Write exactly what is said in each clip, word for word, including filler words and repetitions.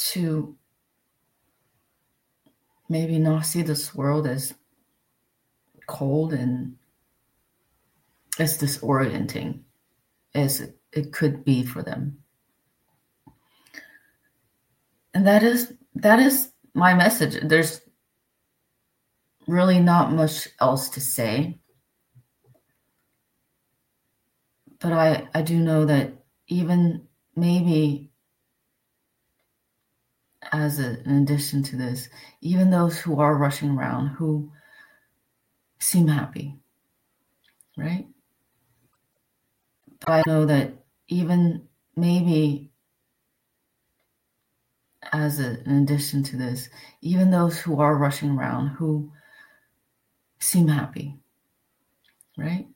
to maybe not see this world as cold and as disorienting as it, it could be for them. And that is that is my message. There's really not much else to say. But I, I do know that even maybe as a, in addition to this, even those who are rushing around who seem happy, right? But I know that even maybe as a, in addition to this, even those who are rushing around who seem happy, right?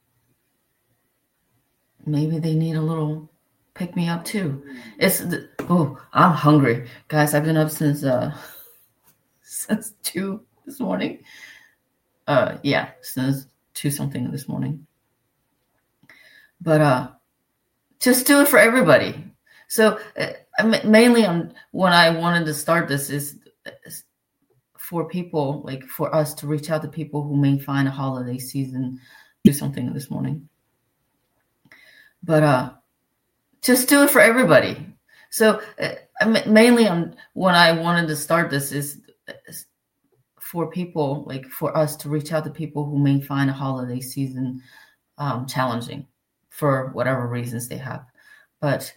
Maybe they need a little pick me up too. It's the, oh, I'm hungry, guys. I've been up since uh since two this morning. Uh, yeah, since two something this morning. But uh, just do it for everybody. So uh, mainly, on when I wanted to start this is, is for people, like for us to reach out to people who may find a holiday season. Do something this morning. But uh, just do it for everybody. So uh, mainly, on when I wanted to start this is, is for people, like for us to reach out to people who may find a holiday season um, challenging for whatever reasons they have. But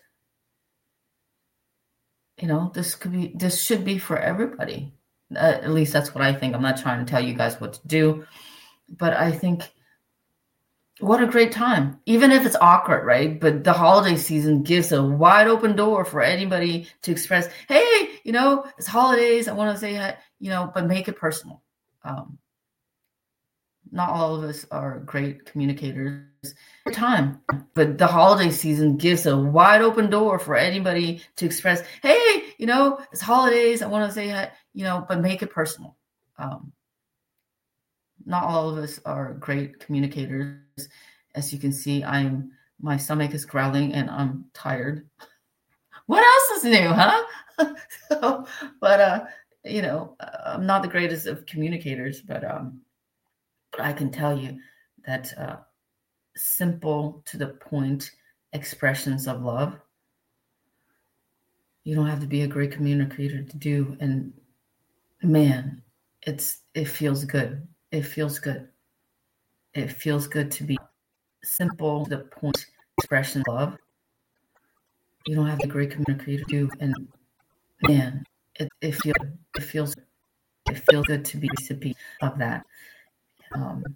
you know, this could be, this should be for everybody. Uh, at least that's what I think. I'm not trying to tell you guys what to do, but I think what a great time, even if it's awkward, right? But the holiday season gives a wide open door for anybody to express, hey, you know, it's holidays. I want to say, hi, you know, but make it personal. Um, not all of us are great communicators. Time, but the holiday season gives a wide open door for anybody to express, hey, you know, it's holidays. I want to say, hi, you know, but make it personal. Um, not all of us are great communicators. As you can see, I'm my stomach is growling and I'm tired. What else is new, huh? so, but uh, you know, I'm not the greatest of communicators, but um, but I can tell you that uh, simple to the point expressions of love, you don't have to be a great communicator to do. And man, it's it feels good. It feels good. It feels good to be simple to the point expression of love. You don't have to be a great communicator to do. And man, it, it feels it feels it feels good to be a recipient of that. Um,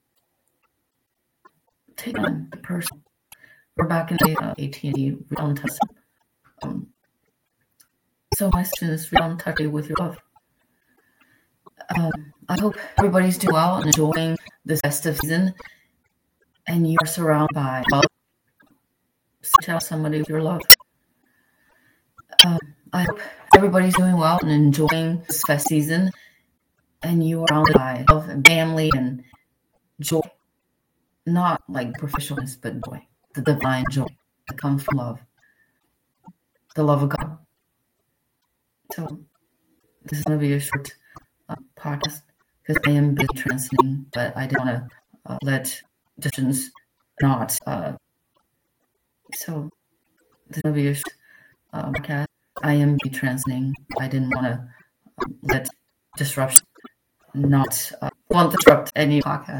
take on the person. We're back in the uh, A T and T realm test. Um, so my students, realm touch with your love. Um, I hope everybody's doing well and enjoying this festive season, and you are surrounded by love. Tell somebody with your love. Um, I hope everybody's doing well and enjoying this festive season, and you are surrounded by love and family and joy. Not like professionalism, but joy, the divine joy that comes from love, the love of God. So this is going to be a short uh, podcast because I am busy translating, but I didn't want to uh, let distractions not. Uh, so this is going to be a short uh, podcast. I am busy translating. I didn't want to uh, let disruption not uh, want to disrupt any podcast.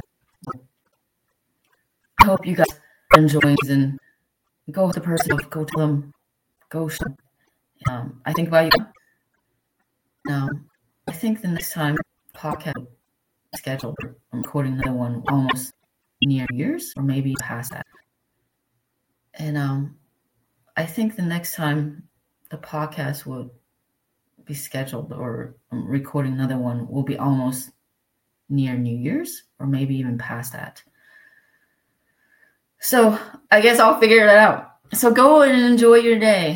I hope you guys are enjoying this and go to the person, go to them, go show them. Um, I think about you. Now, I think the next time podcast scheduled, I'm recording another one almost near years or maybe past that. And um, I think the next time the podcast will be scheduled or I'm recording another one will be almost near New Year's or maybe even past that. So I guess I'll figure that out. So go and enjoy your day.